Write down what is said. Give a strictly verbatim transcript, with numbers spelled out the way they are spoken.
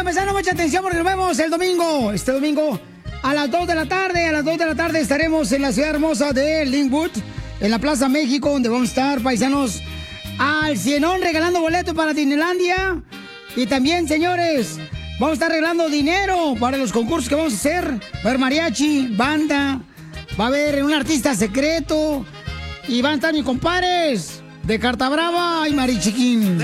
Oigan, paisano, mucha atención porque nos vemos el domingo. Este domingo a las dos de la tarde. A las dos de la tarde estaremos en la ciudad hermosa de Linwood, en la Plaza México, donde vamos a estar, paisanos, al cienón regalando boletos para Disneylandia. Y también, señores, vamos a estar regalando dinero para los concursos que vamos a hacer. Va a haber mariachi, banda, va a haber un artista secreto y van a estar mis compadres de Carta Brava y Marichiquín.